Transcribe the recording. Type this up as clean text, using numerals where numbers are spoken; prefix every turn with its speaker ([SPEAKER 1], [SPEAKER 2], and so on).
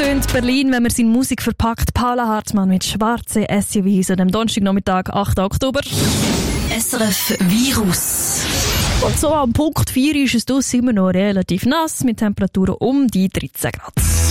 [SPEAKER 1] tönt Berlin, wenn man seine Musik verpackt. Paula Hartmann mit schwarzen SUVs an dem Donnerstagnachmittag, 8. Oktober.
[SPEAKER 2] SRF Virus.
[SPEAKER 1] Und so am Punkt 4 ist es draussen immer noch relativ nass, mit Temperaturen um die 13 Grad.